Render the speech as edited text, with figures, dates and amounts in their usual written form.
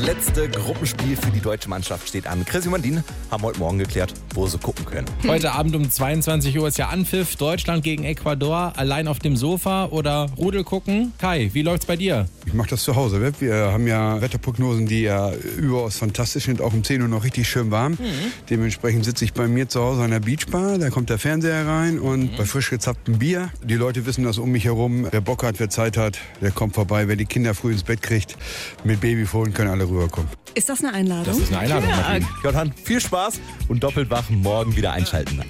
Letzte Gruppenspiel für die deutsche Mannschaft steht an. Chris und Mandin haben heute Morgen geklärt, wo sie gucken können. Heute Abend um 22 Uhr ist ja Anpfiff. Deutschland gegen Ecuador. Allein auf dem Sofa oder Rudel gucken? Kai, wie läuft's bei dir? Ich mache das zu Hause. Wir haben ja Wetterprognosen, die ja überaus fantastisch sind. Auch um 10 Uhr noch richtig schön warm. Dementsprechend sitze ich bei mir zu Hause an der Beachbar. Da kommt der Fernseher rein und bei frisch gezapftem Bier. Die Leute wissen das um mich herum. Wer Bock hat, wer Zeit hat, der kommt vorbei. Wer die Kinder früh ins Bett kriegt, mit Babyfohlen können alle rüberkommen. Ist das eine Einladung? Das ist eine Einladung. Ja. Ja, dann viel Spaß und doppelt wach morgen wieder einschalten.